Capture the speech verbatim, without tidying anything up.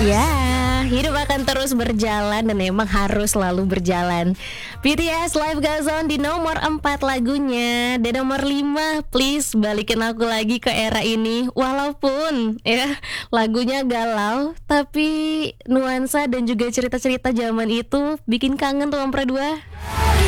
Ya, hidup akan terus berjalan dan emang harus selalu berjalan. B T S Life Goes On di nomor empat lagunya. Dan nomor lima, please balikin aku lagi ke era ini. Walaupun ya lagunya galau, tapi nuansa dan juga cerita-cerita zaman itu bikin kangen tuh Ampera dua.